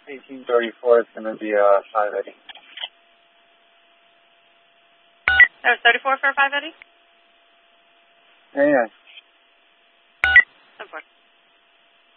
1834 is going to be 580. That was 34 for a 580? Yeah.